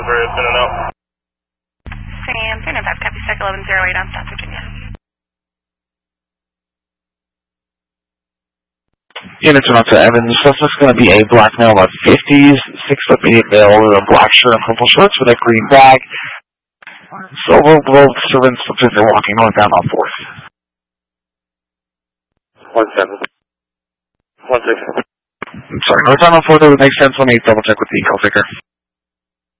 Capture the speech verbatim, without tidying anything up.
for sending out. Sam, turn it back, copy Sec eleven zero eight on South Virginia. Units are on to Evans. Suspect's going to be a black male, about fifties, six foot medium male with a black shirt and purple shorts with a green bag. Silver globe servants looks like they're walking northbound on fourth. One seven. One six. I'm sorry, northbound on fourth, it would make sense. Let me double check with the call ticker.